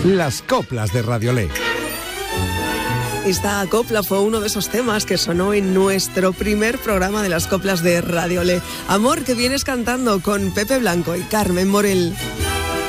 Las coplas de Radiolé. Esta copla fue uno de esos temas que sonó en nuestro primer programa de las coplas de Radiolé. Amor, que vienes cantando con Pepe Blanco y Carmen Morel.